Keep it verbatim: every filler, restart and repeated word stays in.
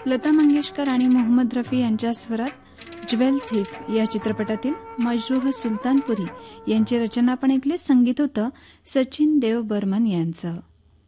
लता मंगेशकर आणि मोहम्मद रफी यांच्या स्वरात ज्वेल थीफ या चित्रपटातील मजरूह सुलतानपुरी यांची रचना आपण ऐकली. संगीत होतं सचिन देव बर्मन यांचं.